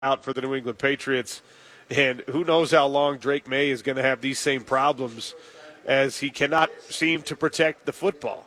out for the New England Patriots. And who knows how long Drake May is going to have these same problems as he cannot seem to protect the football.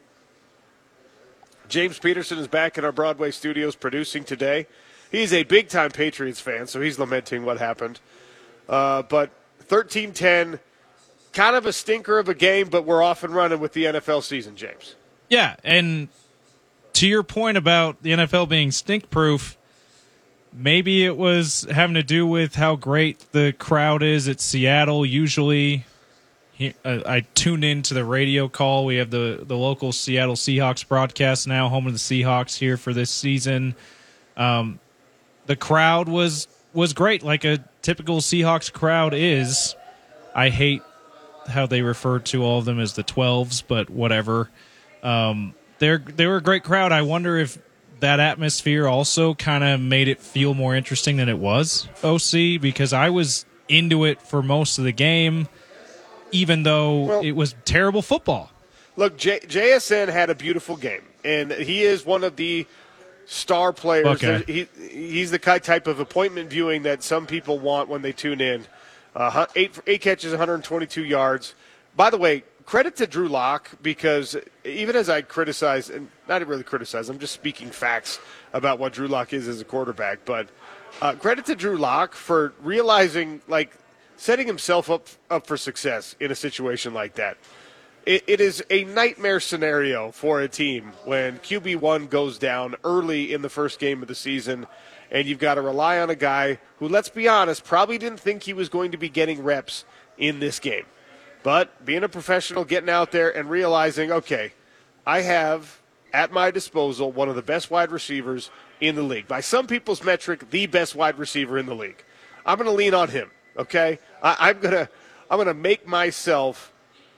James Peterson is back in our Broadway studios producing today. He's a big-time Patriots fan, so he's lamenting what happened. But 13-10, kind of a stinker of a game, but we're off and running with the NFL season, James. Yeah, and to your point about the NFL being stink-proof, maybe it was having to do with how great the crowd is at Seattle. Usually I tune into the radio call. We have the local Seattle Seahawks broadcast now, home of the Seahawks here for this season. The crowd was great, like a typical Seahawks crowd is. I hate how they refer to all of them as the 12s, but whatever. They were a great crowd. I wonder if that atmosphere also kind of made it feel more interesting than it was, OC, because I was into it for most of the game, even though it was terrible football. Look, JSN had a beautiful game, and he is one of the star players. Okay. He's the type of appointment viewing that some people want when they tune in. 8 catches, 122 yards. By the way, credit to Drew Lock, because even as I criticize, and not really criticize, I'm just speaking facts about what Drew Lock is as a quarterback, but credit to Drew Lock for realizing, setting himself up for success in a situation like that. It is a nightmare scenario for a team when QB1 goes down early in the first game of the season, and you've got to rely on a guy who, let's be honest, probably didn't think he was going to be getting reps in this game. But being a professional, getting out there and realizing, okay, I have at my disposal one of the best wide receivers in the league. By some people's metric, the best wide receiver in the league. I'm going to lean on him, okay? I'm gonna make myself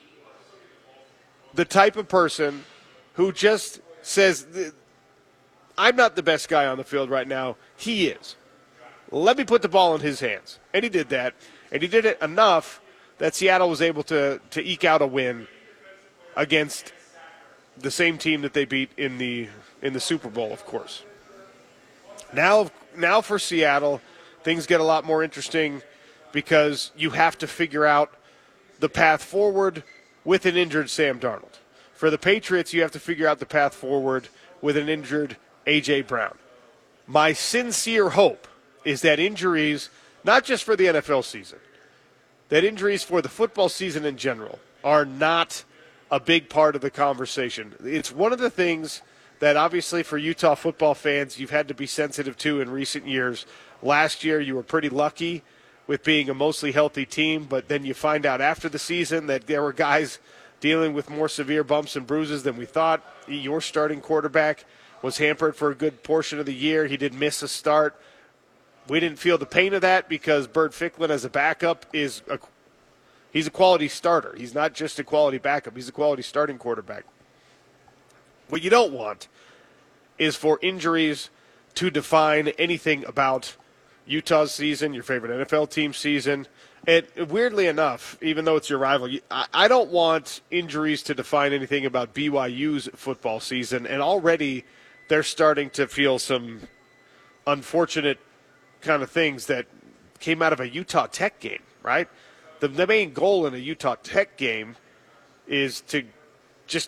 the type of person who just says, I'm not the best guy on the field right now. He is. Let me put the ball in his hands. And he did that. And he did it enough that Seattle was able to eke out a win against the same team that they beat in the Super Bowl, of course. Now for Seattle, things get a lot more interesting because you have to figure out the path forward with an injured Sam Darnold. For the Patriots, you have to figure out the path forward with an injured A.J. Brown. My sincere hope is that injuries, not just for the NFL season, that injuries for the football season in general are not a big part of the conversation. It's one of the things that obviously for Utah football fans you've had to be sensitive to in recent years. Last year you were pretty lucky with being a mostly healthy team, but then you find out after the season that there were guys dealing with more severe bumps and bruises than we thought. Your starting quarterback was hampered for a good portion of the year. He did miss a start. We didn't feel the pain of that because Bert Ficklin as a backup he's a quality starter. He's not just a quality backup. He's a quality starting quarterback. What you don't want is for injuries to define anything about Utah's season, your favorite NFL team's season. And weirdly enough, even though it's your rival, I don't want injuries to define anything about BYU's football season. And already they're starting to feel some unfortunate kind of things that came out of a Utah Tech game, right? The main goal in a Utah Tech game is to just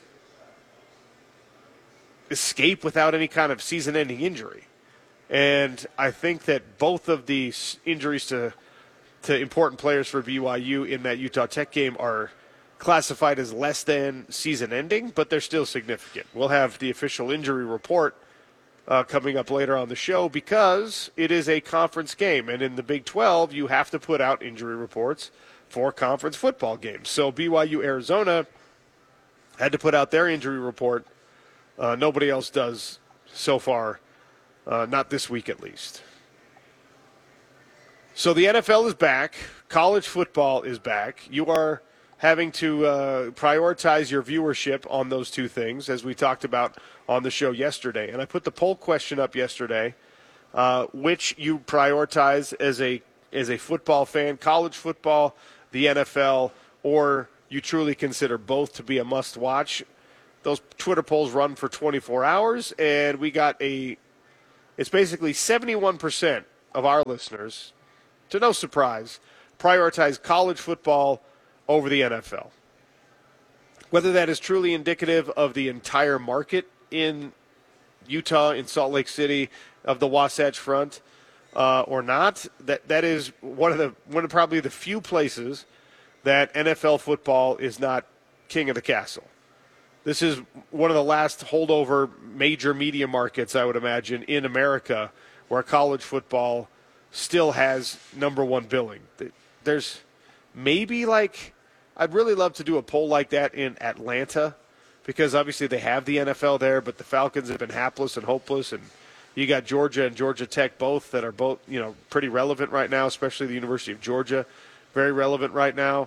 escape without any kind of season-ending injury. And I think that both of these injuries to important players for BYU in that Utah Tech game are classified as less than season-ending, but they're still significant. We'll have the official injury report coming up later on the show because it is a conference game. And in the Big 12, you have to put out injury reports for conference football games. So BYU Arizona had to put out their injury report. Nobody else does so far, not this week at least. So the NFL is back. College football is back. You are having to prioritize your viewership on those two things, as we talked about on the show yesterday. And I put the poll question up yesterday, which you prioritize as a football fan, college football, the NFL, or you truly consider both to be a must-watch. Those Twitter polls run for 24 hours, and we got it's basically 71% of our listeners, to no surprise, prioritize college football over the NFL. Whether that is truly indicative of the entire market in Utah, in Salt Lake City, of the Wasatch Front, or not, that is one of probably the few places that NFL football is not king of the castle. This is one of the last holdover major media markets, I would imagine, in America where college football still has number one billing. There's maybe I'd really love to do a poll like that in Atlanta because obviously they have the NFL there, but the Falcons have been hapless and hopeless, and you got Georgia and Georgia Tech both that are both, pretty relevant right now, especially the University of Georgia, very relevant right now.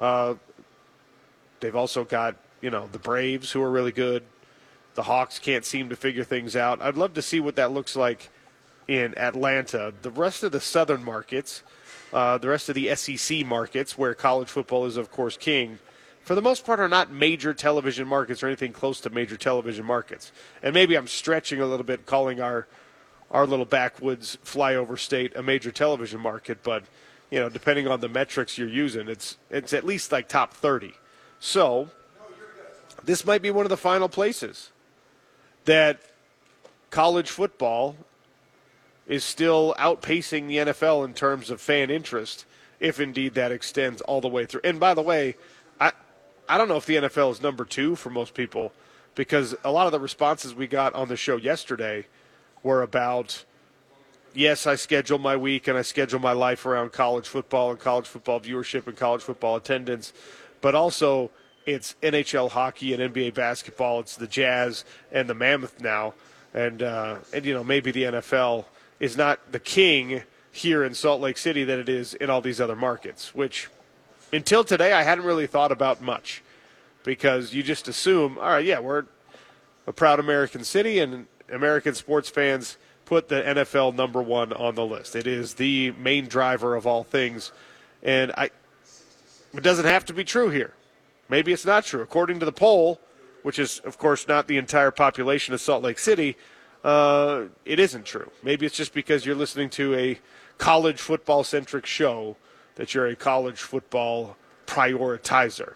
They've also got, the Braves who are really good. The Hawks can't seem to figure things out. I'd love to see what that looks like in Atlanta. The rest of the southern markets, the rest of the SEC markets where college football is, of course, king, for the most part are not major television markets or anything close to major television markets. And maybe I'm stretching a little bit calling our little backwoods flyover state a major television market, but depending on the metrics you're using, it's at least like top 30. So this might be one of the final places that college football is still outpacing the NFL in terms of fan interest, if indeed that extends all the way through. And by the way, I don't know if the NFL is number 2 for most people, because a lot of the responses we got on the show yesterday were about, yes, I schedule my week and I schedule my life around college football and college football viewership and college football attendance, but also it's NHL hockey and NBA basketball. It's the Jazz and the Mammoth now, and maybe the NFL is not the king here in Salt Lake City that it is in all these other markets, which until today I hadn't really thought about much, because you just assume, all right, yeah, we're a proud American city and American sports fans put the NFL number 1 on the list. It is the main driver of all things, and it doesn't have to be true here. Maybe it's not true. According to the poll, which is, of course, not the entire population of Salt Lake City, it isn't true. Maybe it's just because you're listening to a college football-centric show that you're a college football prioritizer.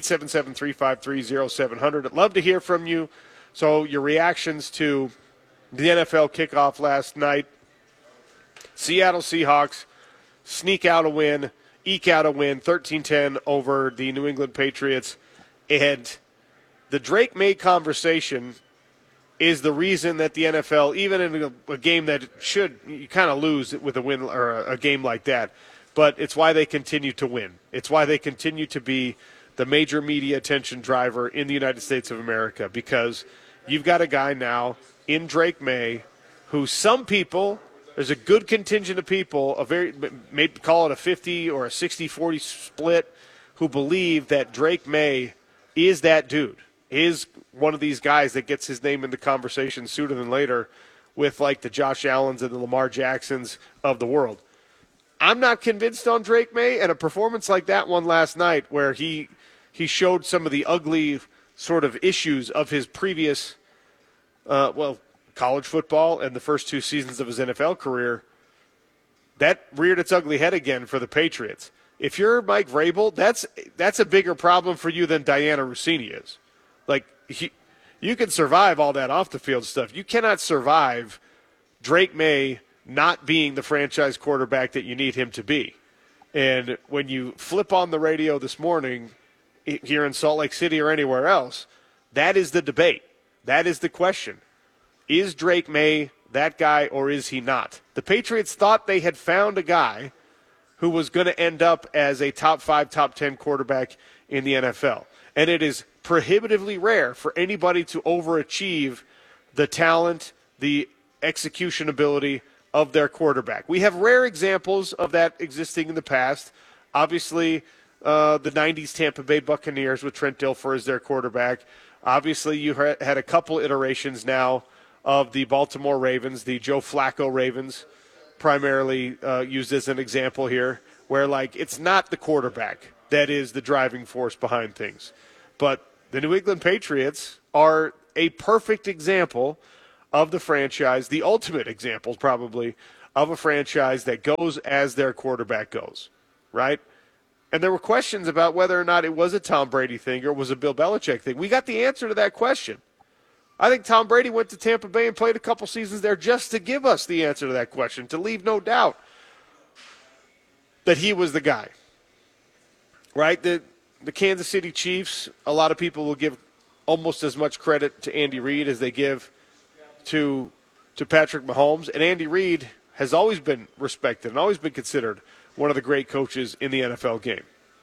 877-353-0700. I'd love to hear from you. So your reactions to the NFL kickoff last night. Seattle Seahawks sneak out a win, eke out a win, 13-10 over the New England Patriots. And the Drake May conversation is the reason that the NFL, even in a game that you kind of lose with a win or a game like that, but it's why they continue to win. It's why they continue to be the major media attention driver in the United States of America, because you've got a guy now in Drake May who some people, there's a good contingent of people, maybe call it a 50 or a 60-40 split, who believe that Drake May is that dude, is one of these guys that gets his name in the conversation sooner than later with like the Josh Allens and the Lamar Jacksons of the world. I'm not convinced on Drake May, and a performance like that one last night where he showed some of the ugly sort of issues of his previous, college football and the first 2 seasons of his NFL career, that reared its ugly head again for the Patriots. If you're Mike Vrabel, that's a bigger problem for you than Diana Rossini is. Like, you can survive all that off-the-field stuff. You cannot survive Drake May not being the franchise quarterback that you need him to be. And when you flip on the radio this morning here in Salt Lake City or anywhere else, that is the debate. That is the question. Is Drake May that guy or is he not? The Patriots thought they had found a guy who was going to end up as a top 5, top 10 quarterback in the NFL. And it is prohibitively rare for anybody to overachieve the talent, the execution ability of their quarterback. We have rare examples of that existing in the past. Obviously, the 90s Tampa Bay Buccaneers with Trent Dilfer as their quarterback. Obviously, you had a couple iterations now of the Baltimore Ravens, the Joe Flacco Ravens, primarily used as an example here, where it's not the quarterback that is the driving force behind things. But the New England Patriots are a perfect example of the franchise, the ultimate example probably of a franchise that goes as their quarterback goes, right? And there were questions about whether or not it was a Tom Brady thing or it was a Bill Belichick thing. We got the answer to that question. I think Tom Brady went to Tampa Bay and played a couple seasons there just to give us the answer to that question, to leave no doubt that he was the guy, right? The Kansas City Chiefs, a lot of people will give almost as much credit to Andy Reid as they give to Patrick Mahomes. And Andy Reid has always been respected and always been considered one of the great coaches in the NFL game.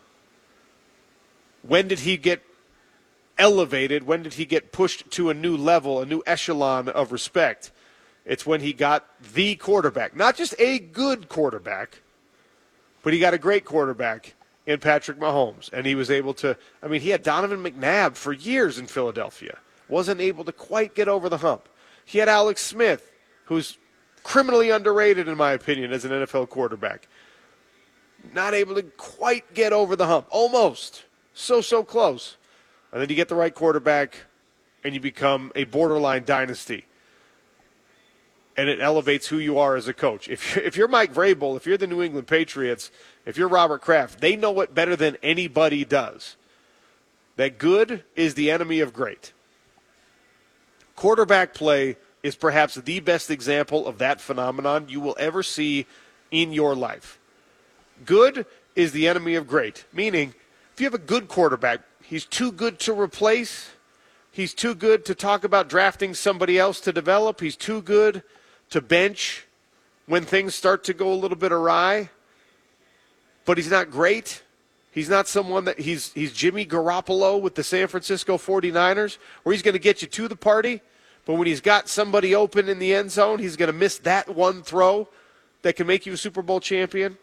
When did he get elevated? When did he get pushed to a new level, a new echelon of respect? It's when he got the quarterback, not just a good quarterback, but he got a great quarterback in Patrick Mahomes. And he was able to, he had Donovan McNabb for years in Philadelphia. Wasn't able to quite get over the hump. He had Alex Smith, who's criminally underrated in my opinion as an NFL quarterback. Not able to quite get over the hump. Almost. So close. And then you get the right quarterback, and you become a borderline dynasty. And it elevates who you are as a coach. If you're Mike Vrabel, if you're the New England Patriots, if you're Robert Kraft, they know it better than anybody does. That good is the enemy of great. Quarterback play is perhaps the best example of that phenomenon you will ever see in your life. Good is the enemy of great, meaning if you have a good quarterback, he's too good to replace. He's too good to talk about drafting somebody else to develop. He's too good to bench when things start to go a little bit awry. But he's not great. He's not someone that he's Jimmy Garoppolo with the San Francisco 49ers, where he's going to get you to the party. But when he's got somebody open in the end zone, he's going to miss that one throw that can make you a Super Bowl champion.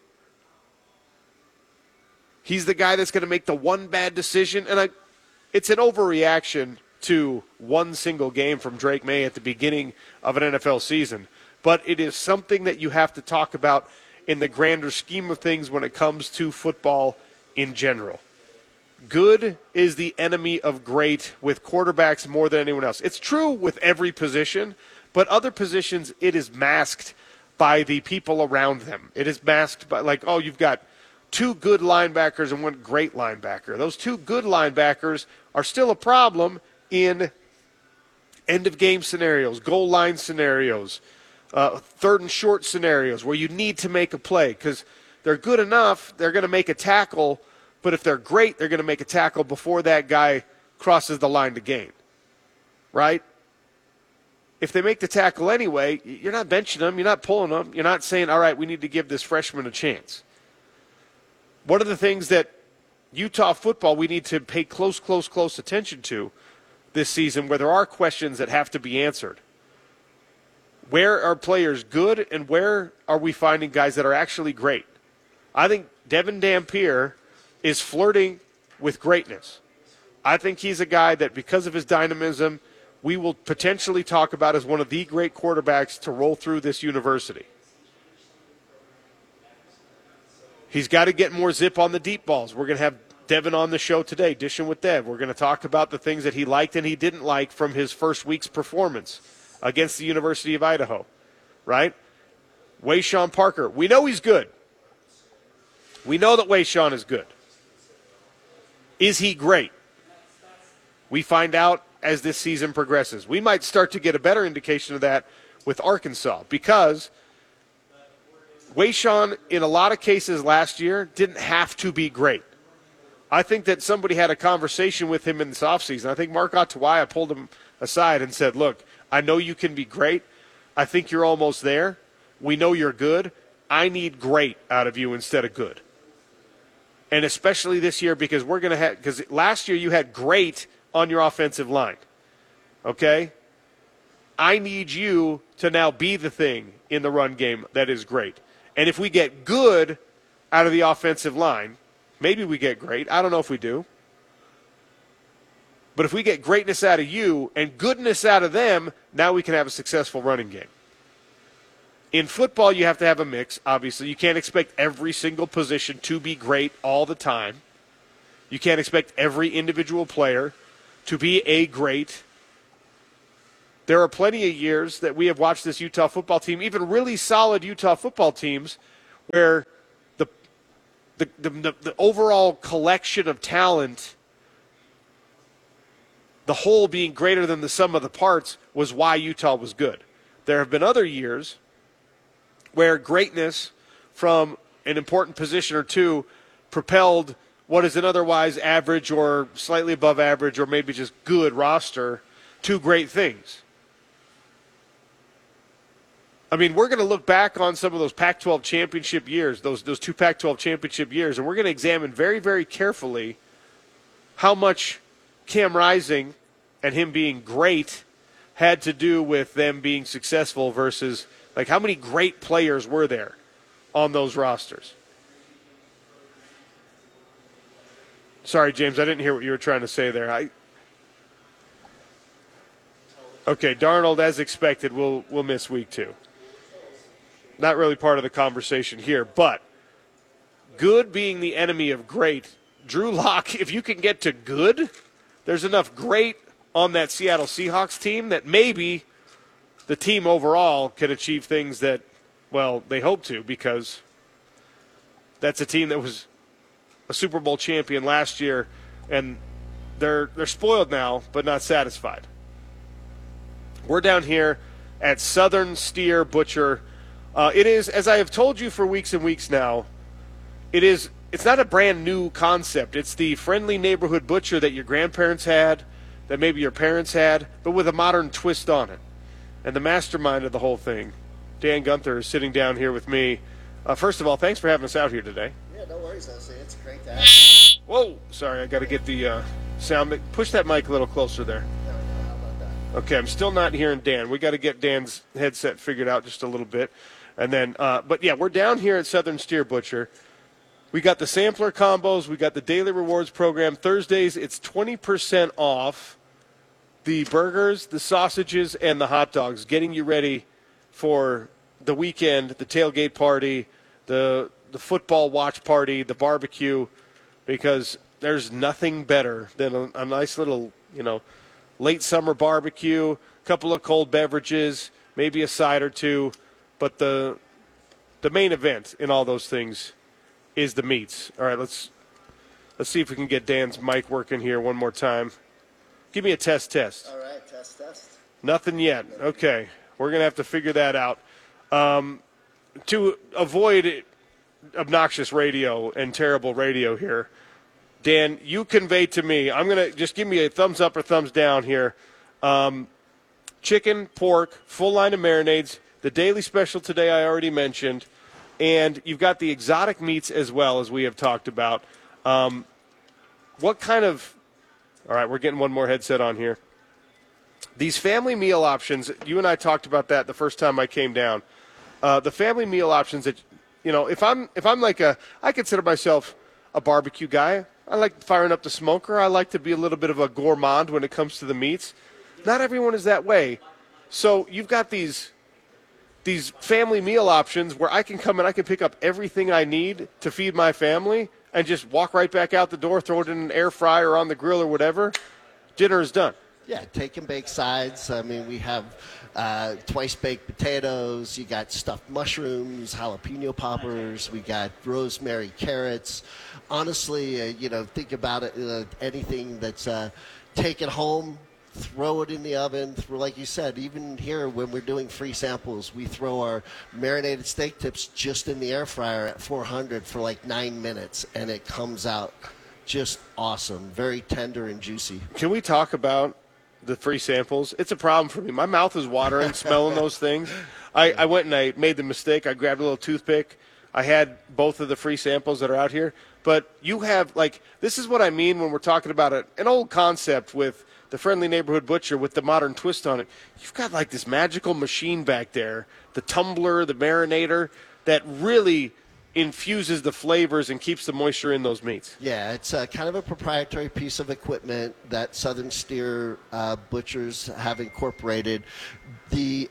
He's the guy that's going to make the one bad decision. And it's an overreaction to one single game from Drake May at the beginning of an NFL season. But it is something that you have to talk about in the grander scheme of things when it comes to football in general. Good is the enemy of great with quarterbacks more than anyone else. It's true with every position, but other positions it is masked by the people around them. It is masked by, you've got two good linebackers and one great linebacker. Those two good linebackers are still a problem in end-of-game scenarios, goal line scenarios, third and short scenarios where you need to make a play because they're good enough, they're going to make a tackle, but if they're great, they're going to make a tackle before that guy crosses the line to gain, right? If they make the tackle anyway, you're not benching them, you're not pulling them, you're not saying, all right, we need to give this freshman a chance. One of the things that Utah football we need to pay close attention to this season where there are questions that have to be answered. Where are players good and where are we finding guys that are actually great? I think Devin Dampier is flirting with greatness. I think he's a guy that because of his dynamism, we will potentially talk about as one of the great quarterbacks to roll through this university. He's got to get more zip on the deep balls. We're going to have Devin on the show today, Dishing with Dev. We're going to talk about the things that he liked and he didn't like from his first week's performance against the University of Idaho, right? Wayshawn Parker, we know he's good. We know that Wayshawn is good. Is he great? We find out as this season progresses. We might start to get a better indication of that with Arkansas because Wayshawn, in a lot of cases last year, didn't have to be great. I think that somebody had a conversation with him in this offseason. I think Mark Ottawaya pulled him aside and said, look, I know you can be great. I think you're almost there. We know you're good. I need great out of you instead of good. And especially this year because we're going to have – because last year you had great on your offensive line. Okay? I need you to now be the thing in the run game that is great. And if we get good out of the offensive line, maybe we get great. I don't know if we do. But if we get greatness out of you and goodness out of them, now we can have a successful running game. In football, you have to have a mix, obviously. You can't expect every single position to be great all the time. You can't expect every individual player to be a great. there are plenty of years that we have watched this Utah football team, even really solid Utah football teams, where the overall collection of talent, the whole being greater than the sum of the parts, was why Utah was good. There have been other years where greatness from an important position or two propelled what is an otherwise average or slightly above average or maybe just good roster to great things. I mean, we're going to look back on some of those Pac-12 championship years, those two Pac-12 championship years, and we're going to examine very, very carefully how much Cam Rising and him being great had to do with them being successful versus, like, how many great players were there on those rosters. Sorry, James, I didn't hear what you were trying to say there. Okay, Darnold, as expected, will miss week 2. Not really part of the conversation here, but good being the enemy of great, Drew Lock, if you can get to good, there's enough great on that Seattle Seahawks team that maybe the team overall can achieve things that, well, they hope to, because that's a team that was a Super Bowl champion last year, and they're spoiled now, but not satisfied. We're down here at Southern Steer Butcher. It is, as I have told you for weeks and weeks now, it's not a brand new concept. It's the friendly neighborhood butcher that your grandparents had, that maybe your parents had, but with a modern twist on it. And the mastermind of the whole thing, Dan Gunther, is sitting down here with me. First of all, thanks for having us out here today. Yeah, no worries, Leslie. It's great to have you. Whoa, sorry, I got to get the sound. Push that mic a little closer there. There we go. How about that? Okay, I'm still not hearing Dan. We got to get Dan's headset figured out just a little bit. And then, but yeah, we're down here at Southern Steer Butcher. We got the sampler combos. We got the daily rewards program. Thursdays, it's 20% off the burgers, the sausages, and the hot dogs, getting you ready for the weekend, the tailgate party, the football watch party, the barbecue, because there's nothing better than a nice little, late summer barbecue, a couple of cold beverages, maybe a side or two. But the main event in all those things is the meats. All right, let's see if we can get Dan's mic working here one more time. Give me a test. All right, test. Nothing yet. Okay, we're going to have to figure that out. To avoid obnoxious radio and terrible radio here, Dan, you convey to me, I'm going to just give me a thumbs up or thumbs down here. Chicken, pork, full line of marinades. The daily special today I already mentioned, and you've got the exotic meats as well, as we have talked about. What kind of – all right, we're getting one more headset on here. These family meal options, you and I talked about that the first time I came down. The family meal options that, if I'm like I consider myself a barbecue guy. I like firing up the smoker. I like to be a little bit of a gourmand when it comes to the meats. Not everyone is that way. So you've got these family meal options where I can come and I can pick up everything I need to feed my family and just walk right back out the door, throw it in an air fryer or on the grill or whatever. Dinner is done. Yeah, take and bake sides. I mean, we have twice baked potatoes. You got stuffed mushrooms, jalapeno poppers. We got rosemary carrots. Honestly, think about it. Anything that's take it home. Throw it in the oven. Like you said, even here when we're doing free samples, we throw our marinated steak tips just in the air fryer at 400 for like 9 minutes, and it comes out just awesome. Very tender and juicy. Can we talk about the free samples? It's a problem for me. My mouth is watering smelling those things. I went and I made the mistake. I grabbed a little toothpick. I had both of the free samples that are out here. But you have, this is what I mean when we're talking about an old concept with the friendly neighborhood butcher with the modern twist on it. You've got this magical machine back there, the tumbler, the marinator, that really infuses the flavors and keeps the moisture in those meats. Yeah, it's kind of a proprietary piece of equipment that Southern Steer butchers have incorporated. The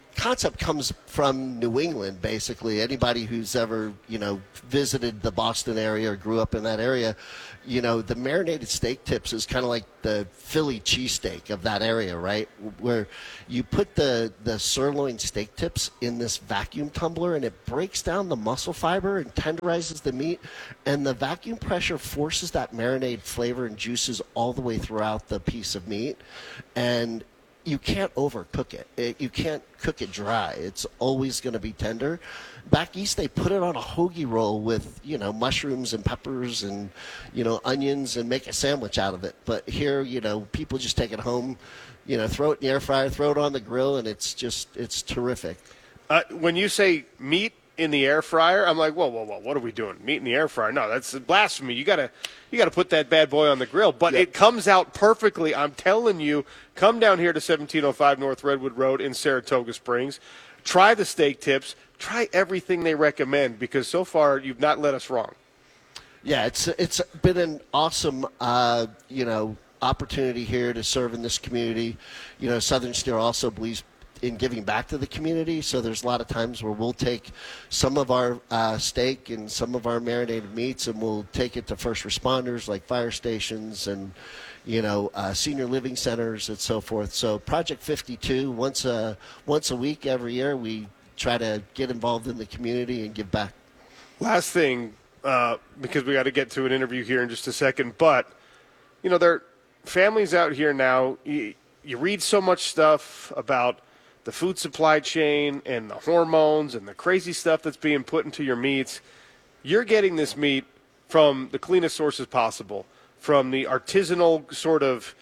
concept comes from New England, basically. Anybody who's ever, visited the Boston area or grew up in that area, the marinated steak tips is kind of like the Philly cheesesteak of that area, right? Where you put the sirloin steak tips in this vacuum tumbler, and it breaks down the muscle fiber and tenderizes the meat, and the vacuum pressure forces that marinade flavor and juices all the way throughout the piece of meat. And you can't overcook it. You can't cook it dry. It's always going to be tender. Back east, they put it on a hoagie roll with, mushrooms and peppers and, onions and make a sandwich out of it. But here, people just take it home, throw it in the air fryer, throw it on the grill, and it's terrific. When you say meat in the air fryer, I'm like, whoa, what are we doing? Meat in the air fryer? No, that's blasphemy. You gotta put that bad boy on the grill. But It comes out perfectly. I'm telling you, come down here to 1705 North Redwood Road in Saratoga Springs. Try the steak tips. Try everything they recommend, because so far you've not led us wrong. Yeah, it's been an awesome opportunity here to serve in this community. Southern Steer also believes in giving back to the community, so there's a lot of times where we'll take some of our steak and some of our marinated meats, and we'll take it to first responders like fire stations and senior living centers and so forth. So Project 52, once a week every year, we try to get involved in the community and give back. Last thing, because we got to get to an interview here in just a second, but there are families out here now. You read so much stuff about the food supply chain and the hormones and the crazy stuff that's being put into your meats. You're getting this meat from the cleanest sources possible, from the artisanal sort of,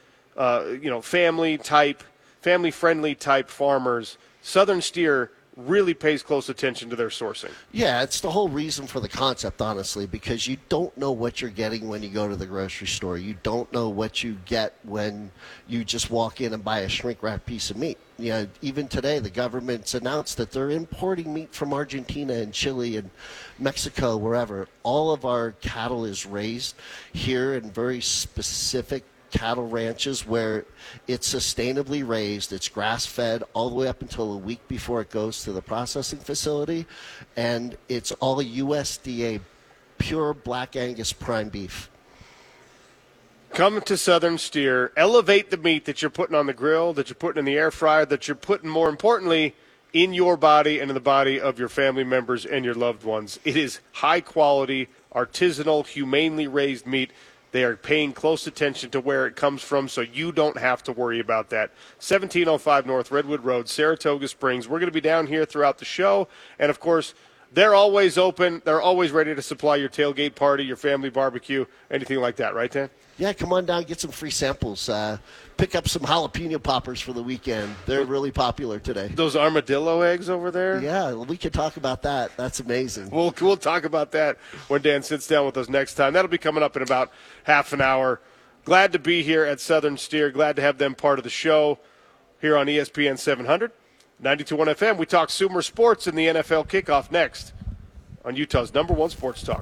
family-friendly type farmers. Southern Steer really pays close attention to their sourcing. Yeah, it's the whole reason for the concept, honestly, because you don't know what you're getting when you go to the grocery store. You don't know what you get when you just walk in and buy a shrink-wrapped piece of meat. Even today, the government's announced that they're importing meat from Argentina and Chile and Mexico, wherever. All of our cattle is raised here in very specific cattle ranches where it's sustainably raised, it's grass-fed all the way up until a week before it goes to the processing facility, and it's all USDA pure Black Angus prime beef. Come to Southern Steer, elevate the meat that you're putting on the grill, that you're putting in the air fryer, that you're putting, more importantly, in your body and in the body of your family members and your loved ones. It is high-quality, artisanal, humanely raised meat. They are paying close attention to where it comes from, so you don't have to worry about that. 1705 North Redwood Road, Saratoga Springs. We're going to be down here throughout the show. And, of course, they're always open. They're always ready to supply your tailgate party, your family barbecue, anything like that. Right, Dan? Yeah, come on down, get some free samples. Pick up some jalapeno poppers for the weekend. They're really popular today. Those armadillo eggs over there? Yeah, we could talk about that. That's amazing. We'll talk about that when Dan sits down with us next time. That'll be coming up in about half an hour. Glad to be here at Southern Steer. Glad to have them part of the show here on ESPN 700, 92.1 FM. We talk Sumer Sports and the NFL kickoff next on Utah's #1 sports talk.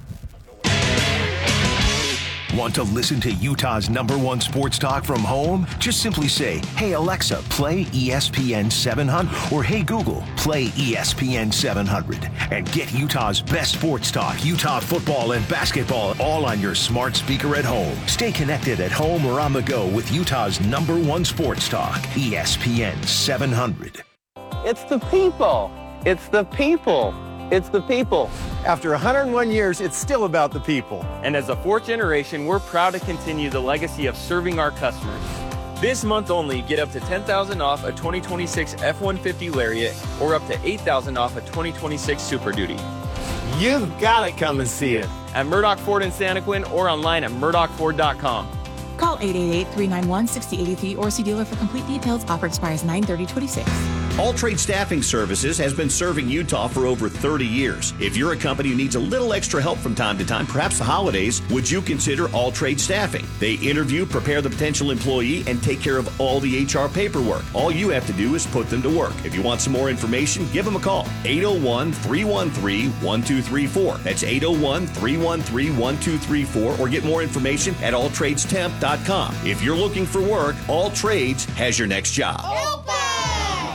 Want to listen to Utah's #1 sports talk from home? Just simply say, "Hey Alexa, play ESPN 700," or "Hey Google, play ESPN 700," and get Utah's best sports talk, Utah football and basketball, all on your smart speaker at home. Stay connected at home or on the go with Utah's #1 sports talk, ESPN 700. It's the people. It's the people. It's the people. After 101 years, it's still about the people. And as a fourth generation, we're proud to continue the legacy of serving our customers. This month only, get up to $10,000 off a 2026 F-150 Lariat or up to $8,000 off a 2026 Super Duty. You've got to come and see it. At Murdoch Ford in Santaquin or online at murdochford.com. Call 888-391-6083 or see dealer for complete details. Offer expires 9/30/26. All Trade Staffing Services has been serving Utah for over 30 years. If you're a company who needs a little extra help from time to time, perhaps the holidays, would you consider All Trade Staffing? They interview, prepare the potential employee, and take care of all the HR paperwork. All you have to do is put them to work. If you want some more information, give them a call. 801-313-1234. That's 801-313-1234, or get more information at alltradestemp.com. If you're looking for work, All Trades has your next job. I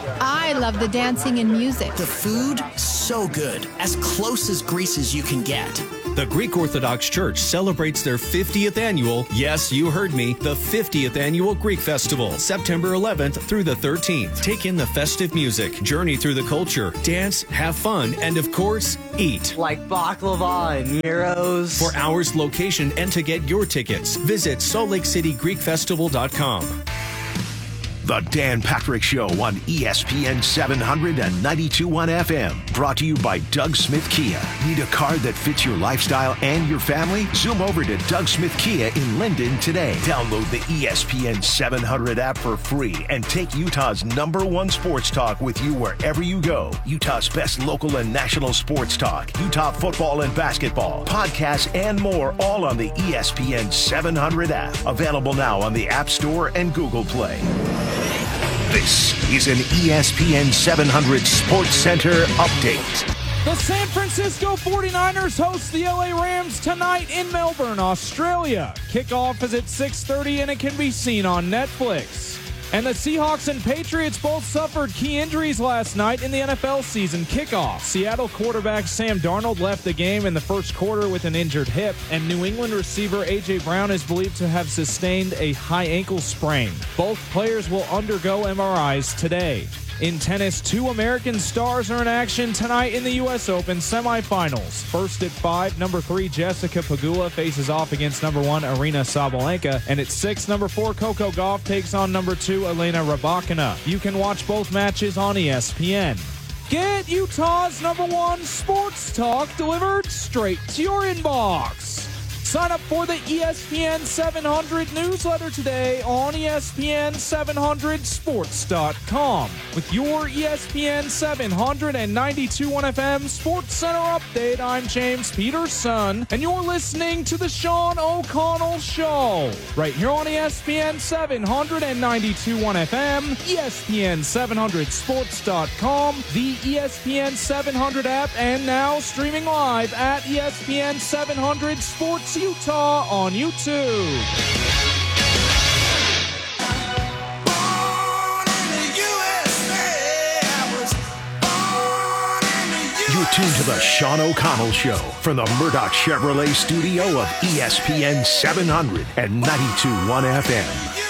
I love the dancing and music. The food, so good. As close as Greece as you can get. The Greek Orthodox Church celebrates their 50th annual, yes, you heard me, the 50th annual Greek Festival, September 11th through the 13th. Take in the festive music, journey through the culture, dance, have fun, and of course, eat. Like baklava and gyros. For hours, location, and to get your tickets, visit SaltLakeCityGreekFestival.com. The Dan Patrick Show on ESPN 700 and 92.1 FM. Brought to you by Doug Smith Kia. Need a car that fits your lifestyle and your family? Zoom over to Doug Smith Kia in Linden today. Download the ESPN 700 app for free and take Utah's #1 sports talk with you wherever you go. Utah's best local and national sports talk, Utah football and basketball, podcasts, and more, all on the ESPN 700 app. Available now on the App Store and Google Play. This is an ESPN 700 Sports Center update. The San Francisco 49ers host the LA Rams tonight in Melbourne, Australia. Kickoff is at 6:30 and it can be seen on Netflix. And the Seahawks and Patriots both suffered key injuries last night in the NFL season kickoff. Seattle quarterback Sam Darnold left the game in the first quarter with an injured hip, and New England receiver A.J. Brown is believed to have sustained a high ankle sprain. Both players will undergo MRIs today. In tennis, 2 American stars are in action tonight in the U.S. Open semifinals. First at 5, number 3 Jessica Pegula faces off against number 1 Arina Sabalenka. And at 6, number 4 Coco Gauff takes on number 2 Elena Rybakina. You can watch both matches on ESPN. Get Utah's #1 sports talk delivered straight to your inbox. Sign up for the ESPN 700 newsletter today on ESPN700sports.com. With your ESPN 700 and 92.1 FM Sports Center update, I'm James Peterson, and you're listening to the Sean O'Connell Show. Right here on ESPN 700 and 92.1 FM, ESPN700sports.com, the ESPN 700 app, and now streaming live at ESPN 700 Sports Utah on YouTube. You're tuned to the Sean O'Connell Show from the Murdoch Chevrolet studio of ESPN 700 and 92.1 FM.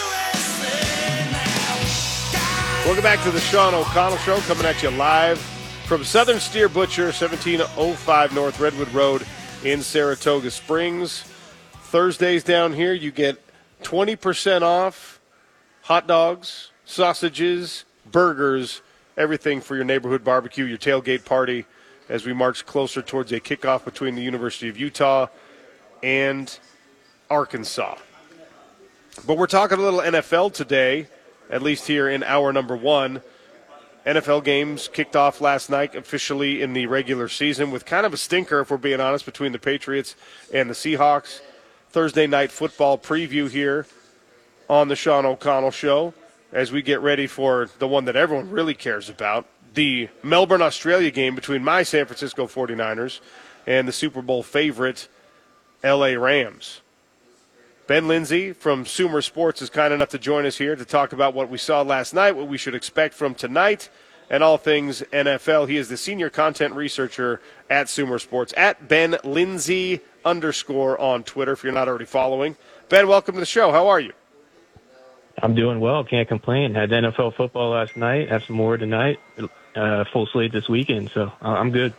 Welcome back to the Sean O'Connell Show, coming at you live from Southern Steer Butcher, 1705 North Redwood Road in Saratoga Springs. Thursdays down here, you get 20% off hot dogs, sausages, burgers, everything for your neighborhood barbecue, your tailgate party, as we march closer towards a kickoff between the University of Utah and Arkansas. But we're talking a little NFL today, at least here in hour number 1. NFL games kicked off last night officially in the regular season with kind of a stinker, if we're being honest, between the Patriots and the Seahawks. Thursday night football preview here on the Sean O'Connell Show as we get ready for the one that everyone really cares about, the Melbourne, Australia game between my San Francisco 49ers and the Super Bowl favorite LA Rams. Ben Lindsay from Sumer Sports is kind enough to join us here to talk about what we saw last night, what we should expect from tonight, and all things NFL. He is the senior content researcher at Sumer Sports, at Ben Lindsay _ on Twitter, if you're not already following. Ben, welcome to the show. How are you? I'm doing well. Can't complain. Had NFL football last night. Have some more tonight. Full slate this weekend, so I'm good.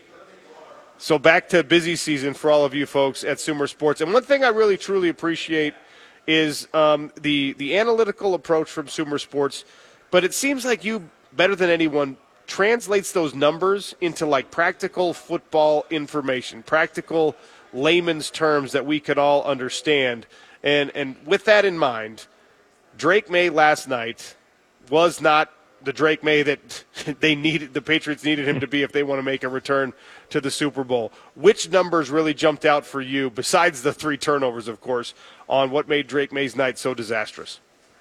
So back to busy season for all of you folks at Sumer Sports. And one thing I really, truly appreciate is the analytical approach from Sumer Sports. But it seems like you, better than anyone, translates those numbers into like practical football information, practical layman's terms that we could all understand. And with that in mind, Drake May last night was not the Drake May that the Patriots needed him to be if they want to make a return to the Super Bowl. Which numbers really jumped out for you, besides the 3 turnovers, of course, on what made Drake May's night so disastrous?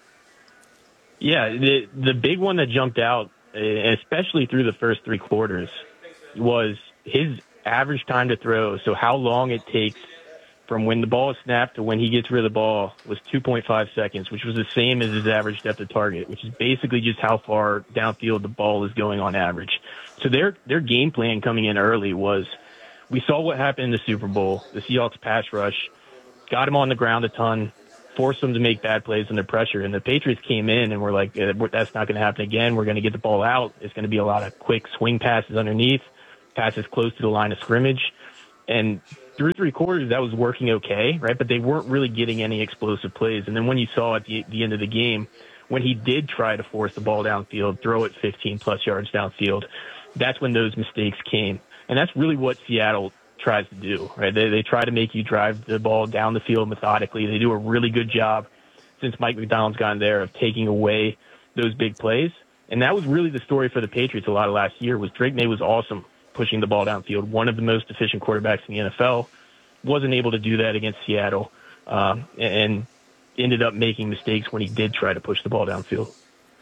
Yeah, the big one that jumped out, especially through the first 3 quarters, was his average time to throw. So how long it takes from when the ball is snapped to when he gets rid of the ball was 2.5 seconds, which was the same as his average depth of target, which is basically just how far downfield the ball is going on average. So their game plan coming in early was, we saw what happened in the Super Bowl. The Seahawks pass rush got him on the ground a ton, forced them to make bad plays under pressure. And the Patriots came in and were like, that's not going to happen again. We're going to get the ball out. It's going to be a lot of quick swing passes underneath, passes close to the line of scrimmage. And through 3 quarters, that was working okay, right? But they weren't really getting any explosive plays. And then when you saw at the end of the game, when he did try to force the ball downfield, throw it 15-plus yards downfield, that's when those mistakes came. And that's really what Seattle tries to do, right? They try to make you drive the ball down the field methodically. They do a really good job since Mike McDonald's gotten there of taking away those big plays. And that was really the story for the Patriots a lot of last year, was Drake May was awesome pushing the ball downfield, one of the most efficient quarterbacks in the NFL, wasn't able to do that against Seattle, and ended up making mistakes when he did try to push the ball downfield.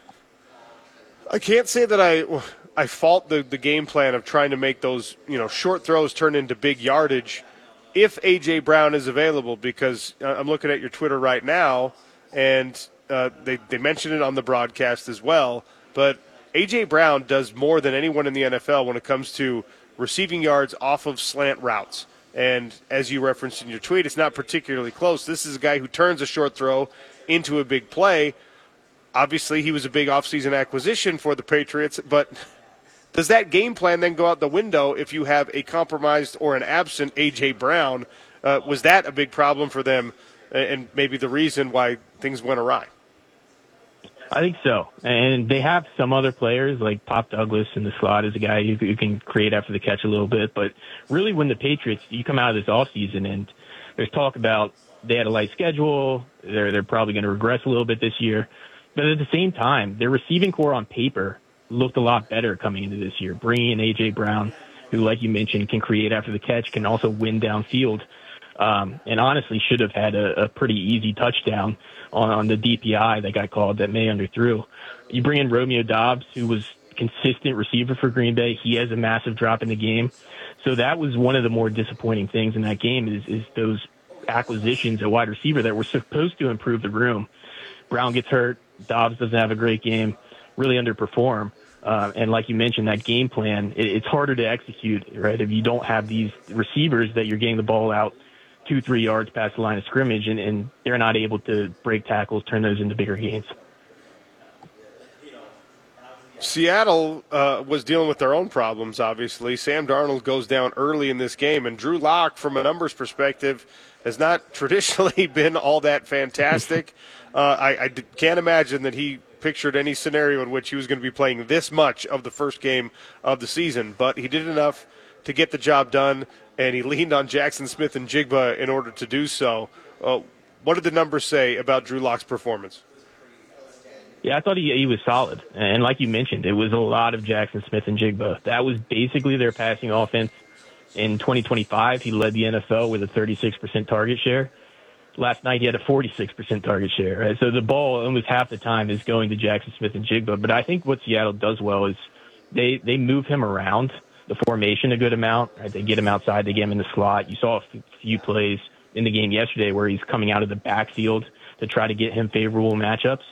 I can't say that I fault the game plan of trying to make those short throws turn into big yardage if A.J. Brown is available, because I'm looking at your Twitter right now, and they mentioned it on the broadcast as well, but A.J. Brown does more than anyone in the NFL when it comes to receiving yards off of slant routes. And as you referenced in your tweet, it's not particularly close. This is a guy who turns a short throw into a big play. Obviously, he was a big offseason acquisition for the Patriots, but does that game plan then go out the window if you have a compromised or an absent A.J. Brown? Was that a big problem for them and maybe the reason why things went awry? I think so. And they have some other players, like Pop Douglas in the slot is a guy who can create after the catch a little bit. But really when the Patriots, you come out of this offseason and there's talk about they had a light schedule, they're probably going to regress a little bit this year. But at the same time, their receiving core on paper looked a lot better coming into this year, bringing in A.J. Brown, who, like you mentioned, can create after the catch, can also win downfield, and honestly should have had a pretty easy touchdown on the DPI that got called that May underthrew. You bring in Romeo Doubs, who was consistent receiver for Green Bay. He has a massive drop in the game. So that was one of the more disappointing things in that game is those acquisitions at wide receiver that were supposed to improve the room. Brown gets hurt. Dobbs doesn't have a great game, really underperform. And like you mentioned, that game plan, it's harder to execute, right? If you don't have these receivers that you're getting the ball out 2-3 yards past the line of scrimmage and they're not able to break tackles, turn those into bigger gains. Seattle was dealing with their own problems, obviously. Sam Darnold goes down early in this game, and Drew Lock, from a numbers perspective, has not traditionally been all that fantastic. I can't imagine that he pictured any scenario in which he was going to be playing this much of the first game of the season, but he did enough to get the job done, and he leaned on Jackson Smith and Jigba in order to do so. What did the numbers say about Drew Lock's performance? Yeah, I thought he was solid. And like you mentioned, it was a lot of Jackson Smith and Jigba. That was basically their passing offense. In 2025, he led the NFL with a 36% target share. Last night, he had a 46% target share. Right? So the ball almost half the time is going to Jackson Smith and Jigba. But I think what Seattle does well is they move him around the formation a good amount. Right? They get him outside. They get him in the slot. You saw a few plays in the game yesterday where he's coming out of the backfield to try to get him favorable matchups.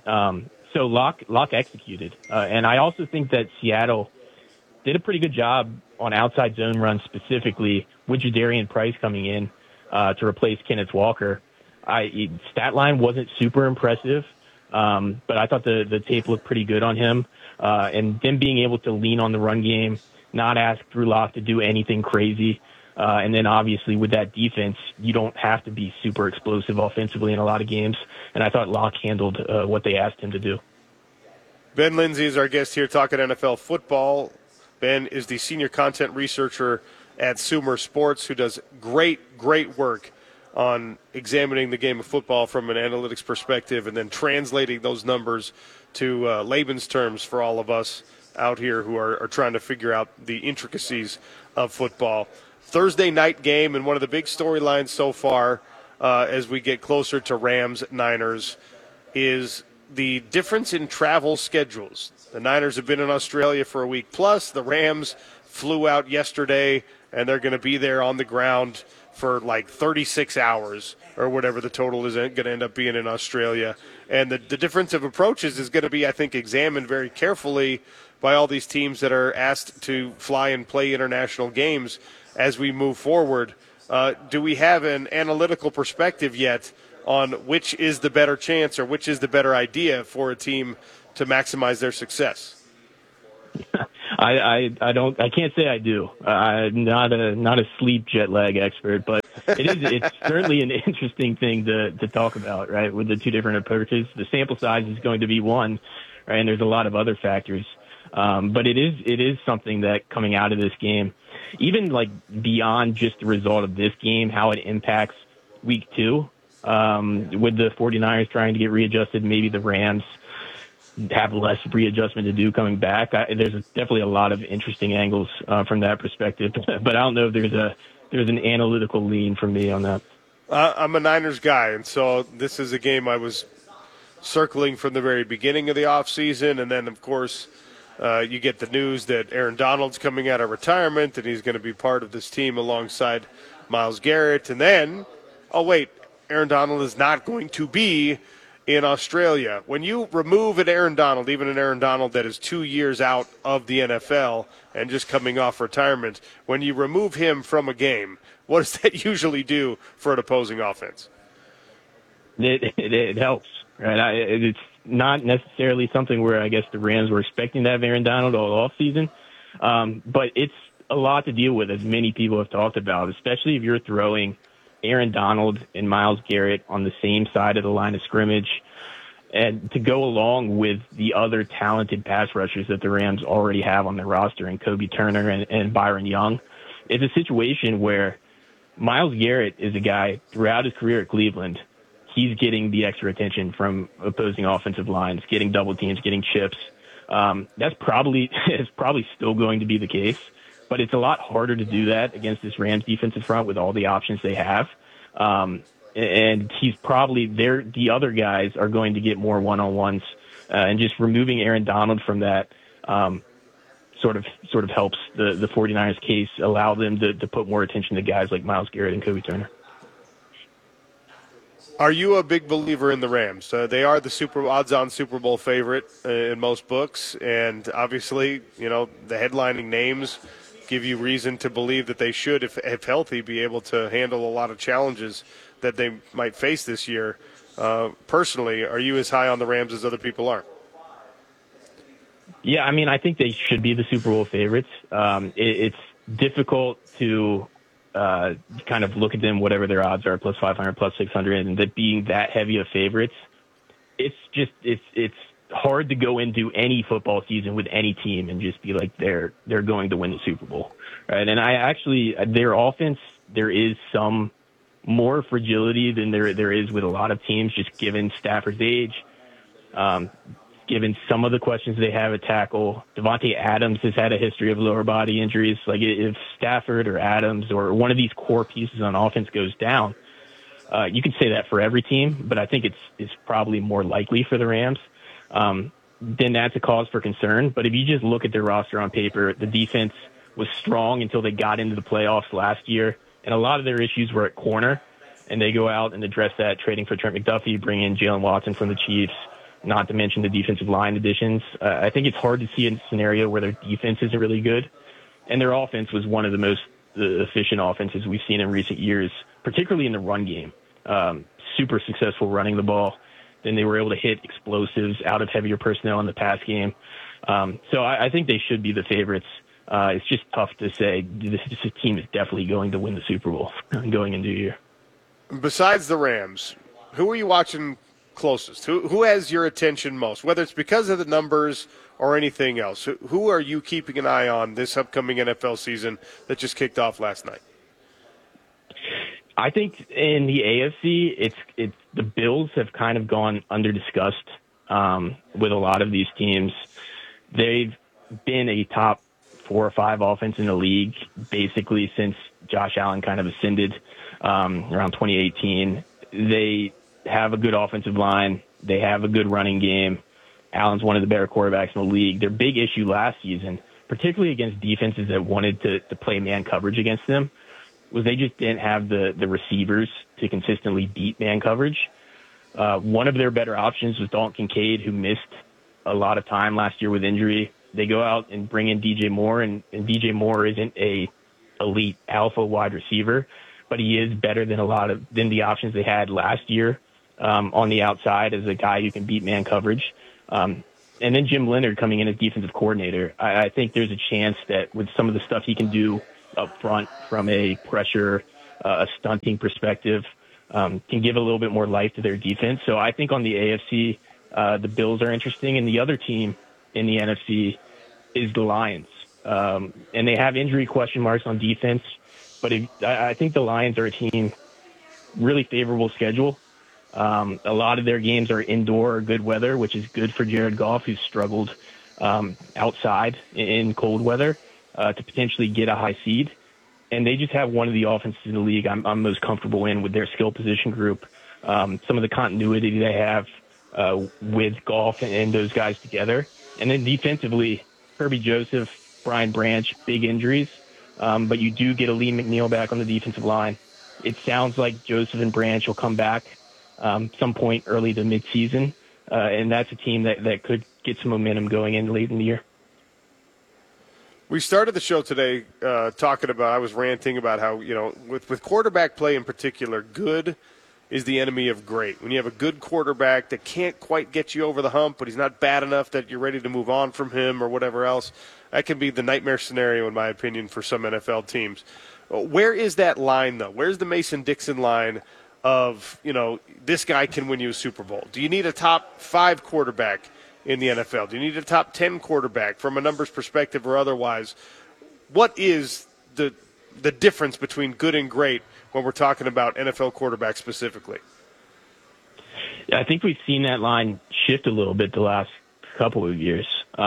So Locke executed. And I also think that Seattle did a pretty good job on outside zone runs, specifically with Jadarian Price coming in to replace Kenneth Walker. Stat line wasn't super impressive, but I thought the tape looked pretty good on him. And them being able to lean on the run game, not ask Drew Lock to do anything crazy. And then obviously with that defense, you don't have to be super explosive offensively in a lot of games. And I thought Locke handled what they asked him to do. Ben Lindsay is our guest here talking NFL football. Ben is the senior content researcher at Sumer Sports, who does great work on examining the game of football from an analytics perspective and then translating those numbers to layman's terms for all of us out here who are trying to figure out the intricacies of football. Thursday night game, and one of the big storylines so far as we get closer to Rams-Niners is the difference in travel schedules. The Niners have been in Australia for a week plus. The Rams flew out yesterday and they're going to be there on the ground for like 36 hours or whatever the total is going to end up being in Australia. And the difference of approaches is going to be, I think, examined very carefully by all these teams that are asked to fly and play international games as we move forward. Do we have an analytical perspective yet on which is the better chance or which is the better idea for a team to maximize their success? I can't say I do. I'm not a sleep jet lag expert, but it's certainly an interesting thing to talk about, right? With the two different approaches, the sample size is going to be one, right? And there's a lot of other factors. But it is something that coming out of this game, even like beyond just the result of this game, how it impacts week 2, with the 49ers trying to get readjusted, maybe the Rams have less readjustment to do coming back. There's definitely a lot of interesting angles from that perspective, but I don't know if there's an analytical lean from me on that. I'm a Niners guy, and so this is a game I was circling from the very beginning of the offseason, and then, of course, you get the news that Aaron Donald's coming out of retirement, and he's going to be part of this team alongside Myles Garrett. And then, oh, wait, Aaron Donald is not going to be in Australia. When you remove an Aaron Donald, even an Aaron Donald that is 2 years out of the NFL and just coming off retirement, when you remove him from a game, what does that usually do for an opposing offense? It helps, right? It's not necessarily something where I guess the Rams were expecting to have Aaron Donald all offseason, but it's a lot to deal with, as many people have talked about, especially if you're throwing Aaron Donald and Myles Garrett on the same side of the line of scrimmage, and to go along with the other talented pass rushers that the Rams already have on their roster, and Kobe Turner and Byron Young. It's a situation where Myles Garrett is a guy throughout his career at Cleveland. He's getting the extra attention from opposing offensive lines, getting double teams, getting chips. That's probably still going to be the case, but it's a lot harder to do that against this Rams defensive front with all the options they have. And he's probably there. The other guys are going to get more one-on-ones, and just removing Aaron Donald from that sort of helps the 49ers case, allow them to put more attention to guys like Myles Garrett and Kobe Turner. Are you a big believer in the Rams? They are the odds-on Super Bowl favorite in most books, and obviously, the headlining names give you reason to believe that they should, if healthy, be able to handle a lot of challenges that they might face this year. Personally, are you as high on the Rams as other people are? Yeah, I mean, I think they should be the Super Bowl favorites. It's difficult to kind of look at them, whatever their odds are, plus 500, plus 600, and that being that heavy of favorites, it's hard to go into any football season with any team and just be like they're going to win the Super Bowl, right? And their offense, there is some more fragility than there is with a lot of teams, just given Stafford's age, given some of the questions they have at tackle. Devontae Adams has had a history of lower body injuries. Like, if Stafford or Adams or one of these core pieces on offense goes down, you can say that for every team, but I think it's probably more likely for the Rams. Then that's a cause for concern. But if you just look at their roster on paper, the defense was strong until they got into the playoffs last year, and a lot of their issues were at corner, and they go out and address that, trading for Trent McDuffie, bring in Jalen Watson from the Chiefs, not to mention the defensive line additions. I think it's hard to see a scenario where their defense isn't really good, and their offense was one of the most efficient offenses we've seen in recent years, particularly in the run game. Super successful running the ball. Then they were able to hit explosives out of heavier personnel in the pass game. So I think they should be the favorites. It's just tough to say this team is definitely going to win the Super Bowl going into the year. Besides the Rams, who are you watching closest? Who has your attention most, whether it's because of the numbers or anything else? Who are you keeping an eye on this upcoming NFL season that just kicked off last night? I think in the AFC, it's the Bills have kind of gone under-discussed with a lot of these teams. They've been a top 4 or 5 offense in the league basically since Josh Allen kind of ascended around 2018. They have a good offensive line. They have a good running game. Allen's one of the better quarterbacks in the league. Their big issue last season particularly against defenses that wanted to play man coverage against them, was they just didn't have the receivers to consistently beat man coverage. One of their better options was Dalton Kincaid, who missed a lot of time last year with injury. They go out and bring in DJ Moore, and DJ Moore isn't a elite alpha wide receiver, but he is better than the options they had last year on the outside as a guy who can beat man coverage. And then Jim Leonard coming in as defensive coordinator. I think there's a chance that with some of the stuff he can do up front from a pressure, a stunting perspective, can give a little bit more life to their defense. So I think on the AFC, the Bills are interesting, and the other team in the NFC is the Lions. And they have injury question marks on defense, but I think the Lions are a team really favorable schedule. A lot of their games are indoor or good weather, which is good for Jared Goff, who's struggled outside in cold weather to potentially get a high seed. And they just have one of the offenses in the league I'm most comfortable in with their skill position group. Some of the continuity they have with Goff and those guys together. And then defensively, Kirby Joseph, Brian Branch, big injuries. But you do get Lee McNeil back on the defensive line. It sounds like Joseph and Branch will come back some point early to mid-season. And that's a team that could get some momentum going in late in the year. We started the show today talking about, I was ranting about how, with quarterback play in particular, good is the enemy of great. When you have a good quarterback that can't quite get you over the hump, but he's not bad enough that you're ready to move on from him or whatever else, that can be the nightmare scenario, in my opinion, for some NFL teams. Where is that line, though? Where's the Mason Dixon line of, this guy can win you a Super Bowl? Do you need a top 5 quarterback in the NFL? Do you need a top 10 quarterback from a numbers perspective or otherwise? What is the difference between good and great when we're talking about NFL quarterbacks specifically? Yeah, I think we've seen that line shift a little bit the last couple of years.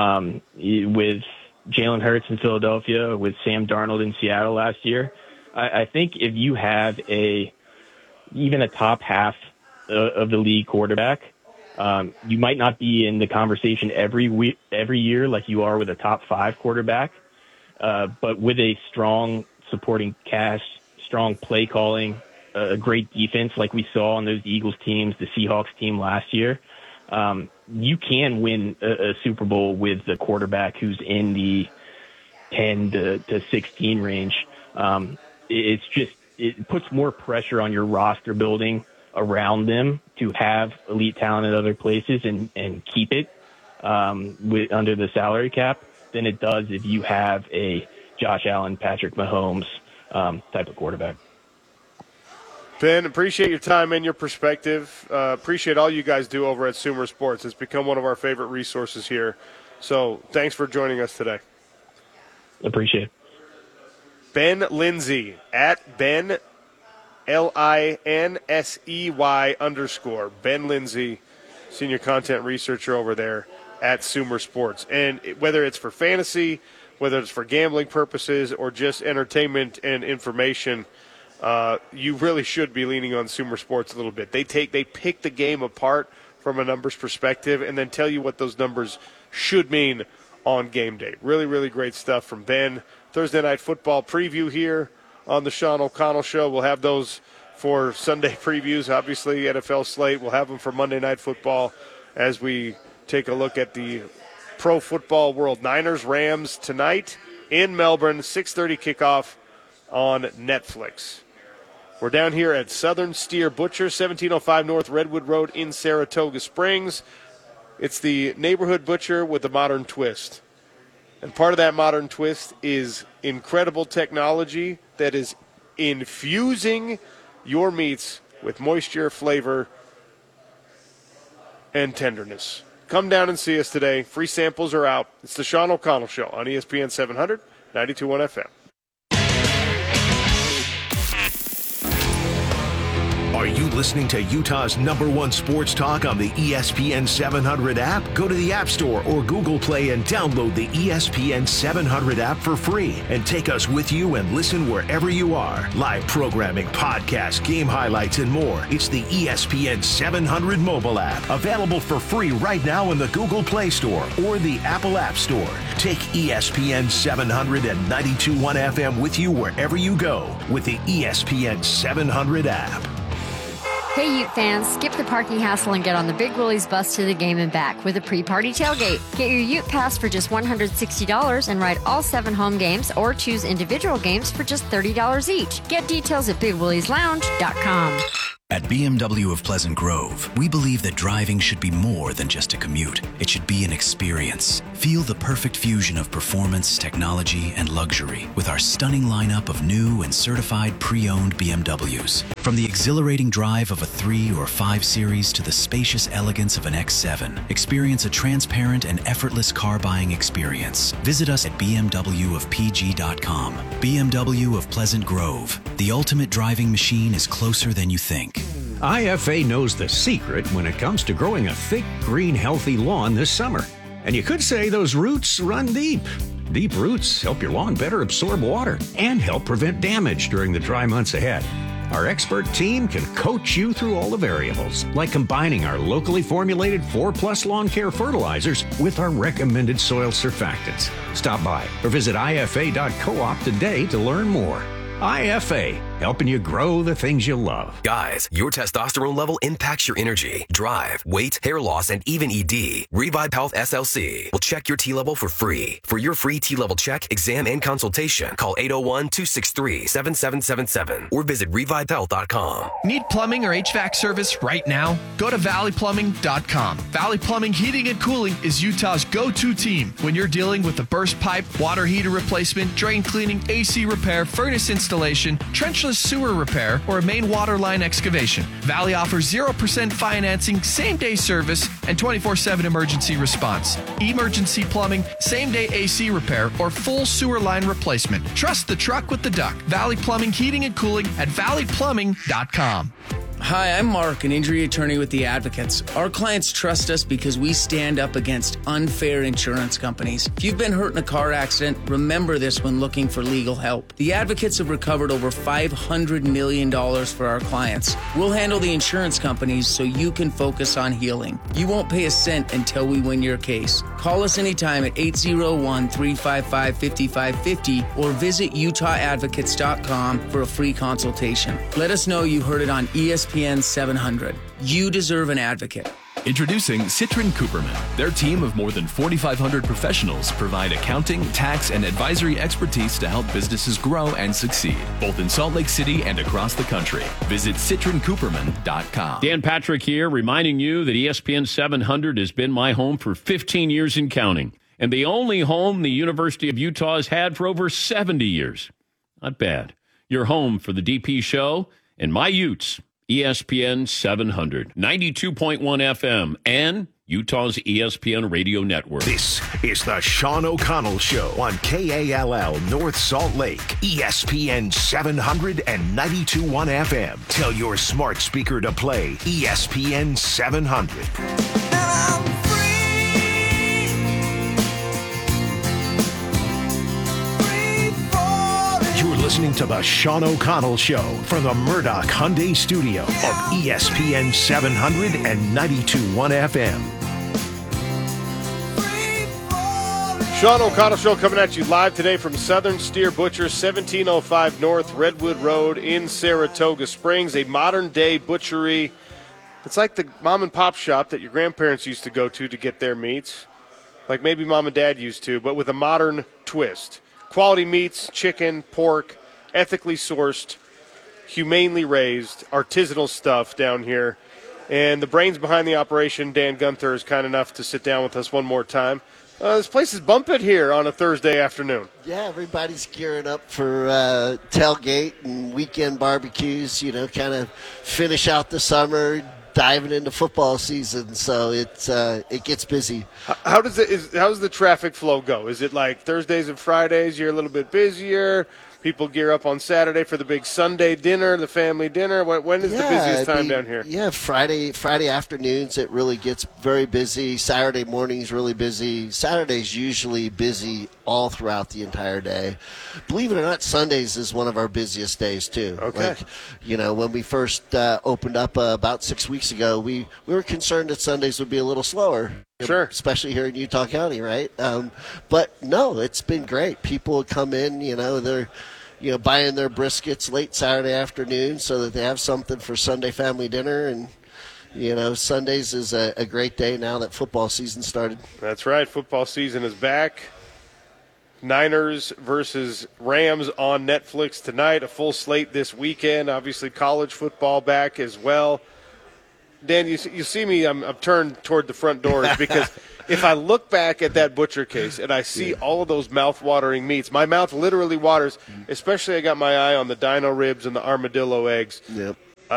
With Jalen Hurts in Philadelphia, with Sam Darnold in Seattle last year, I think if you have even a top half of the league quarterback, you might not be in the conversation every year like you are with a top 5 quarterback, but with a strong supporting cast, strong play calling, a great defense like we saw on those Eagles teams, the Seahawks team last year, you can win a Super Bowl with the quarterback who's in the 10 to 16 range. It puts more pressure on your roster building around them to have elite talent at other places and keep it under the salary cap than it does if you have a Josh Allen, Patrick Mahomes type of quarterback. Ben, appreciate your time and your perspective. Appreciate all you guys do over at Sumer Sports. It's become one of our favorite resources here. So thanks for joining us today. Appreciate it. Ben Lindsay at Ben LINSEY_ Ben Lindsay, senior content researcher over there at Sumer Sports. And whether it's for fantasy, whether it's for gambling purposes, or just entertainment and information, you really should be leaning on Sumer Sports a little bit. They pick the game apart from a numbers perspective and then tell you what those numbers should mean on game day. Really, really great stuff from Ben. Thursday Night Football preview here on the Sean O'Connell Show. We'll have those for Sunday previews. Obviously, NFL slate. We'll have them for Monday Night Football as we take a look at the pro football world. Niners, Rams tonight in Melbourne, 6:30 kickoff on Netflix. We're down here at Southern Steer Butcher, 1705 North Redwood Road in Saratoga Springs. It's the neighborhood butcher with a modern twist. And part of that modern twist is incredible technology that is infusing your meats with moisture, flavor, and tenderness. Come down and see us today. Free samples are out. It's the Sean O'Connell Show on ESPN 700, 92.1 FM. Are you listening to Utah's #1 sports talk on the ESPN 700 app? Go to the App Store or Google Play and download the ESPN 700 app for free and take us with you and listen wherever you are. Live programming, podcasts, game highlights, and more. It's the ESPN 700 mobile app, available for free right now in the Google Play Store or the Apple App Store. Take ESPN 700 and 92.1 FM with you wherever you go with the ESPN 700 app. Hey, Ute fans, skip the parking hassle and get on the Big Willie's bus to the game and back with a pre-party tailgate. Get your Ute pass for just $160 and ride all 7 home games or choose individual games for just $30 each. Get details at BigWilliesLounge.com. At BMW of Pleasant Grove, we believe that driving should be more than just a commute. It should be an experience. Feel the perfect fusion of performance, technology, and luxury with our stunning lineup of new and certified pre-owned BMWs. From the exhilarating drive of a 3 or 5 Series to the spacious elegance of an X7, experience a transparent and effortless car buying experience. Visit us at bmwofpg.com. BMW of Pleasant Grove. The ultimate driving machine is closer than you think. IFA knows the secret when it comes to growing a thick, green, healthy lawn this summer. And you could say those roots run deep. Deep roots help your lawn better absorb water and help prevent damage during the dry months ahead. Our expert team can coach you through all the variables, like combining our locally formulated 4+ lawn care fertilizers with our recommended soil surfactants. Stop by or visit ifa.coop today to learn more. IFA, helping you grow the things you love. Guys, your testosterone level impacts your energy, drive, weight, hair loss, and even ED. Revive Health SLC will check your T-level for free. For your free T-level check, exam, and consultation, call 801-263-7777 or visit revivehealth.com. Need plumbing or HVAC service right now? Go to valleyplumbing.com. Valley Plumbing Heating and Cooling is Utah's go-to team when you're dealing with a burst pipe, water heater replacement, drain cleaning, AC repair, furnace installation, trenchless sewer repair, or a main water line excavation. Valley offers 0% financing, same-day service, and 24/7 emergency response. Emergency plumbing, same-day AC repair, or full sewer line replacement. Trust the truck with the duck. Valley Plumbing Heating and Cooling at valleyplumbing.com. Hi, I'm Mark, an injury attorney with the Advocates. Our clients trust us because we stand up against unfair insurance companies. If you've been hurt in a car accident, remember this when looking for legal help. The Advocates have recovered over $500 million for our clients. We'll handle the insurance companies so you can focus on healing. You won't pay a cent until we win your case. Call us anytime at 801-355-5550 or visit UtahAdvocates.com for a free consultation. Let us know you heard it on ESPN 700. You deserve an advocate. Introducing Citrin Cooperman. Their team of more than 4,500 professionals provide accounting, tax, and advisory expertise to help businesses grow and succeed, both in Salt Lake City and across the country. Visit CitrinCooperman.com. Dan Patrick here, reminding you that ESPN 700 has been my home for 15 years and counting, and the only home the University of Utah has had for over 70 years. Not bad. Your home for the DP show and my Utes. ESPN 700, 92.1 FM, and Utah's ESPN radio network. This is the Sean O'Connell Show on KALL North Salt Lake, ESPN 700 and 92.1 FM. Tell your smart speaker to play ESPN 700. You're listening to the Sean O'Connell Show from the Murdoch Hyundai Studio of ESPN 700 and 92.1 FM. Sean O'Connell Show coming at you live today from Southern Steer Butcher, 1705 North Redwood Road in Saratoga Springs, a modern-day butchery. It's like the mom-and-pop shop that your grandparents used to go to get their meats, like maybe mom and dad used to, but with a modern twist. Quality meats, chicken, pork, ethically sourced, humanely raised, artisanal stuff down here. And the brains behind the operation, Dan Gunther, is kind enough to sit down with us one more time. This place is bumping here on a Thursday afternoon. Yeah, everybody's gearing up for tailgate and weekend barbecues, kind of finish out the summer, diving into football season, so it gets busy. How does the traffic flow go? Is it like Thursdays and Fridays you're a little bit busier? People gear up on Saturday for the big Sunday dinner, the family dinner. When is the busiest time down here? Yeah, Friday afternoons it really gets very busy. Saturday mornings really busy. Saturday's usually busy all throughout the entire day. Believe it or not, Sundays is one of our busiest days too. Okay. When we first opened up about 6 weeks ago, we were concerned that Sundays would be a little slower. Sure. Especially here in Utah County, right? But no, it's been great. People would come in, they're buying their briskets late Saturday afternoon so that they have something for Sunday family dinner. And, Sundays is a great day now that football season started. That's right. Football season is back. Niners versus Rams on Netflix tonight. A full slate this weekend. Obviously, college football back as well. Dan, you see me, I'm turned toward the front doors because if I look back at that butcher case and I see all of those mouth-watering meats, my mouth literally waters, especially I got my eye on the dino ribs and the armadillo eggs. Yep.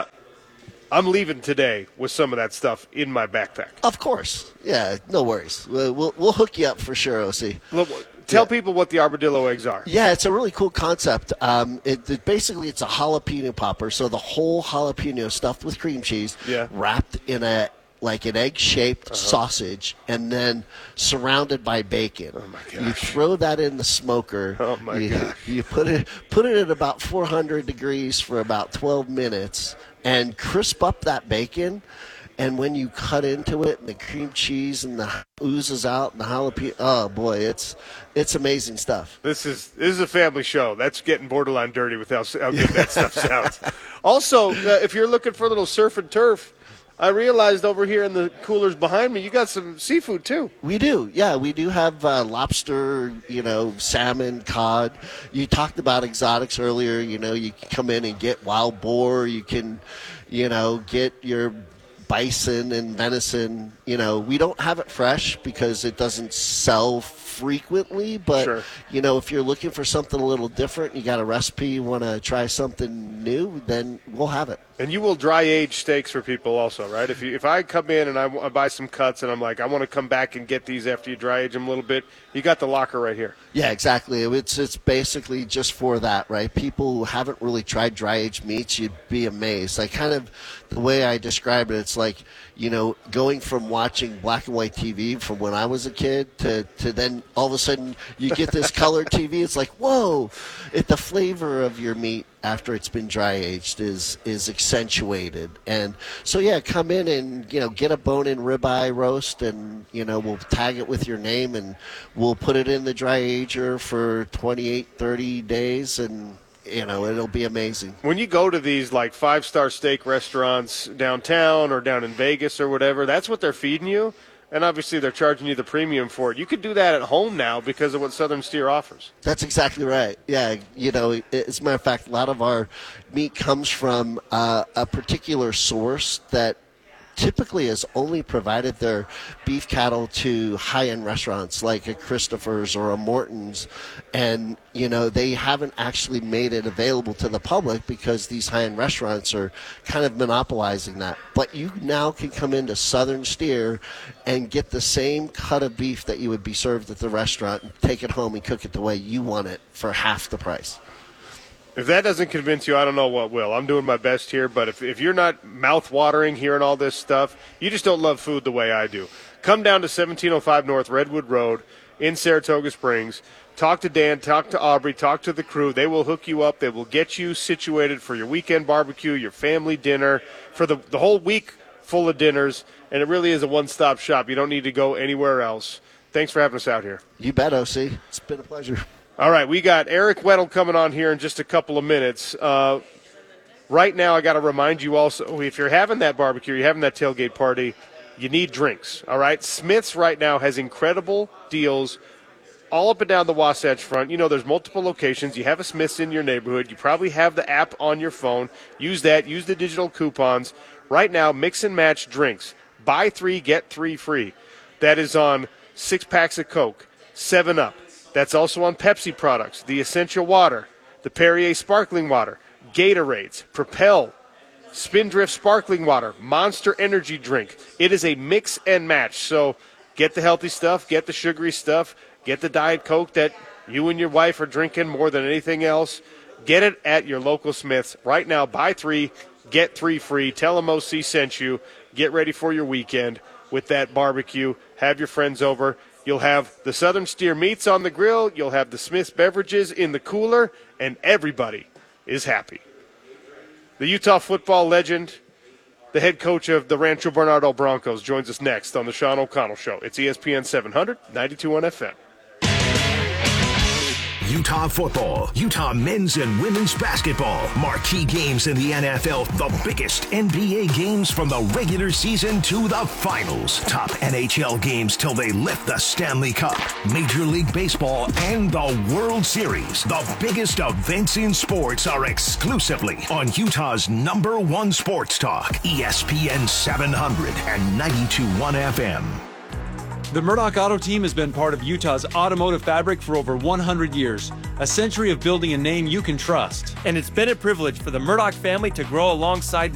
I'm leaving today with some of that stuff in my backpack. Of course. Yeah, no worries. We'll hook you up for sure, OC. Tell people what the armadillo eggs are. Yeah, it's a really cool concept. Basically, it's a jalapeno popper, so the whole jalapeno stuffed with cream cheese, wrapped in an egg-shaped sausage, and then surrounded by bacon. Oh my gosh! You throw that in the smoker. Oh my gosh! You put it at about 400 degrees for about 12 minutes, and crisp up that bacon. And when you cut into it, and the cream cheese and the oozes out, and the jalapeno, oh boy, it's amazing stuff. This is a family show. That's getting borderline dirty with how good that stuff sounds. Also, if you're looking for a little surf and turf, I realized over here in the coolers behind me, you got some seafood too. We do, yeah. We do have lobster, salmon, cod. You talked about exotics earlier. You can come in and get wild boar. You can, get your bison and venison. We don't have it fresh because it doesn't sell frequently, but sure. If you're looking for something a little different, you got a recipe, you want to try something new, then we'll have it. And you will dry age steaks for people also, right? If I come in and I buy some cuts and I'm like, I want to come back and get these after you dry age them a little bit, you got the locker right here. Yeah, exactly. It's basically just for that, right? People who haven't really tried dry aged meats, you'd be amazed. Like kind of the way I describe it, it's like, going from watching black and white TV from when I was a kid to then all of a sudden you get this colored TV. It's like, whoa, the flavor of your meat after it's been dry aged is accentuated. And so yeah, come in and get a bone-in ribeye roast, and we'll tag it with your name, and we'll put it in the dry ager for 28-30 days, and it'll be amazing. When you go to these like 5-star steak restaurants downtown or down in Vegas or whatever, that's what they're feeding you. And obviously they're charging you the premium for it. You could do that at home now because of what Southern Steer offers. That's exactly right. Yeah, as a matter of fact, a lot of our meat comes from a particular source that typically has only provided their beef cattle to high-end restaurants like a Christopher's or a Morton's, and they haven't actually made it available to the public because these high-end restaurants are kind of monopolizing that. But you now can come into Southern Steer and get the same cut of beef that you would be served at the restaurant and take it home and cook it the way you want it for half the price. If that doesn't convince you, I don't know what will. I'm doing my best here, but if you're not mouth-watering hearing all this stuff, you just don't love food the way I do. Come down to 1705 North Redwood Road in Saratoga Springs. Talk to Dan, talk to Aubrey, talk to the crew. They will hook you up. They will get you situated for your weekend barbecue, your family dinner, for the whole week full of dinners, and it really is a one-stop shop. You don't need to go anywhere else. Thanks for having us out here. You bet, OC. It's been a pleasure. All right, we got Eric Weddle coming on here in just a couple of minutes. Right now, I got to remind you also, if you're having that barbecue, you're having that tailgate party, you need drinks, all right? Smith's right now has incredible deals all up and down the Wasatch Front. There's multiple locations. You have a Smith's in your neighborhood. You probably have the app on your phone. Use that. Use the digital coupons. Right now, mix and match drinks. Buy 3, get 3 free. That is on 6 packs of Coke, 7-Up. That's also on Pepsi products, the Essential Water, the Perrier Sparkling Water, Gatorades, Propel, Spindrift Sparkling Water, Monster Energy Drink. It is a mix and match. So get the healthy stuff, get the sugary stuff, get the Diet Coke that you and your wife are drinking more than anything else. Get it at your local Smith's. Right now, buy 3, get 3 free. Tell them OC sent you. Get ready for your weekend with that barbecue. Have your friends over. You'll have the Southern Steer meats on the grill. You'll have the Smith's beverages in the cooler, and everybody is happy. The Utah football legend, the head coach of the Rancho Bernardo Broncos, joins us next on the Sean O'Connell Show. It's ESPN 700, 92.1 FM. Utah football, Utah men's and women's basketball, marquee games in the NFL, the biggest NBA games from the regular season to the finals, top NHL games till they lift the Stanley Cup, Major League Baseball, and the World Series. The biggest events in sports are exclusively on Utah's #1 sports talk, ESPN 700 and 92.1 FM. The Murdoch Auto Team has been part of Utah's automotive fabric for over 100 years, a century of building a name you can trust. And it's been a privilege for the Murdoch family to grow alongside